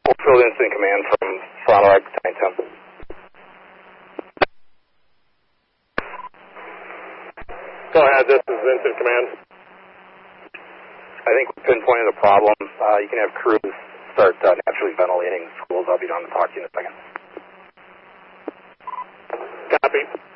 Field Incident Command from Fond du Lac, 910. Go ahead, this is Incident Command. I think we pinpointed a problem. You can have crews start naturally ventilating schools. I'll be down to talk to you in a second. Copy.